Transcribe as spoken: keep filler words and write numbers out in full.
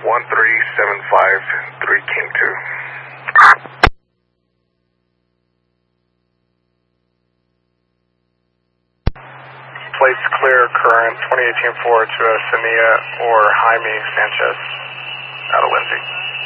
one three seven five three King two. Plates clear, current twenty eighteen Ford to uh, Sania or Jaime Sanchez out of Lindsay.